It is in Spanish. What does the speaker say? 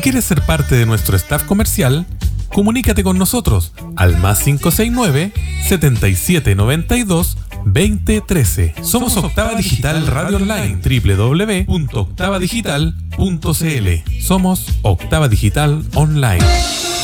quieres ser parte de nuestro staff comercial, comunícate con nosotros al +569 7792 2013. Somos Octava Digital Radio Online, www.octavadigital.cl. Somos Octava Digital Online.